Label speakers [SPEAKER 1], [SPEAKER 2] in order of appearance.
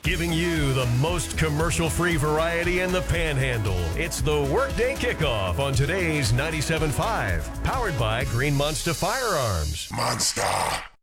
[SPEAKER 1] Giving you the most commercial-free variety in the Panhandle. It's the Workday Kickoff on today's 97.5, powered by Green Monster Firearms.
[SPEAKER 2] Monster.